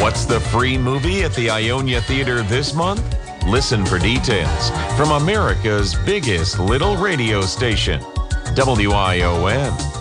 What's the free movie at the Ionia Theater this month? Listen for details from America's biggest little radio station, WION.